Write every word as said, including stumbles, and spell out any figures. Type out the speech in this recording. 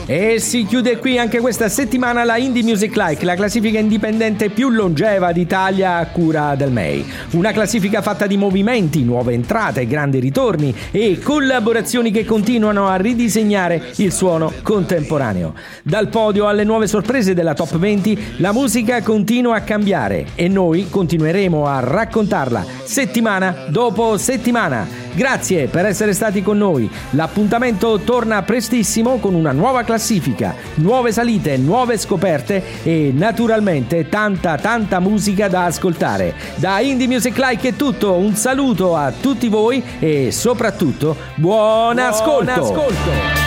E si chiude qui anche questa settimana la Indie Music Like, la classifica indipendente più longeva d'Italia a cura del M E I. Una classifica fatta di movimenti, nuove entrate, grandi ritorni e collaborazioni che continuano a ridisegnare il suono contemporaneo. Dal podio alle nuove sorprese della Top venti, la musica continua a cambiare e noi continueremo a raccontarla settimana dopo settimana. Grazie per essere stati con noi. L'appuntamento torna prestissimo con una nuova classifica, nuove salite, nuove scoperte e naturalmente tanta tanta musica da ascoltare. Da Indie Music Like è tutto, un saluto a tutti voi e soprattutto buon ascolto! Buon ascolto.